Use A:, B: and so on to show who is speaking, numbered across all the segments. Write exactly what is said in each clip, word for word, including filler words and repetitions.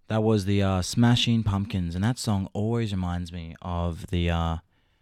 A: That was the uh, Smashing Pumpkins, and that song always reminds me of the uh,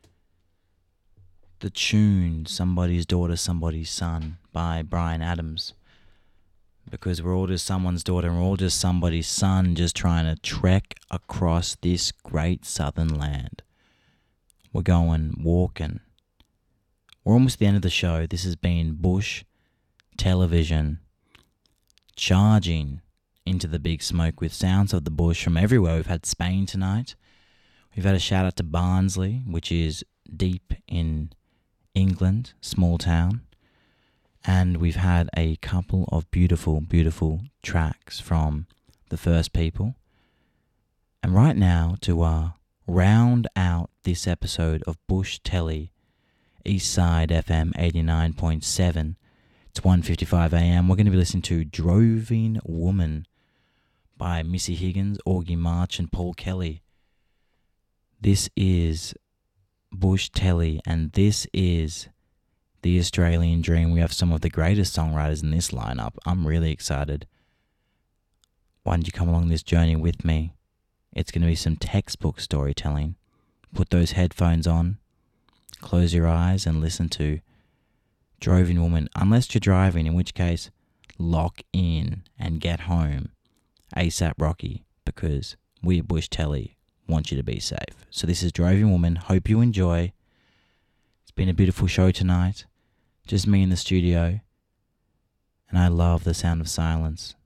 A: the tune "Somebody's Daughter, Somebody's Son" by Brian Adams. Because we're all just someone's daughter, and we're all just somebody's son, just trying to trek across this great southern land. We're going walking. We're almost at the end of the show. This has been Bush Television, charging into the big smoke with sounds of the bush from everywhere. We've had Spain tonight. We've had a shout out to Barnsley, which is deep in England, small town. And we've had a couple of beautiful, beautiful tracks from the First People. And right now, to uh, round out this episode of Bush Telly, Eastside F M eighty-nine point seven, it's one fifty-five a.m. We're going to be listening to Droving Woman by Missy Higgins, Augie March, and Paul Kelly. This is Bush Telly, and this is the Australian Dream. We have some of the greatest songwriters in this lineup. I'm really excited. Why don't you come along this journey with me? It's going to be some textbook storytelling. Put those headphones on, close your eyes, and listen to Droving Woman. Unless you're driving, in which case, lock in and get home ASAP Rocky, because we at Bush Telly want you to be safe. So this is Droving Woman. Hope you enjoy. It's been a beautiful show tonight. Just me in the studio. And I love the sound of silence.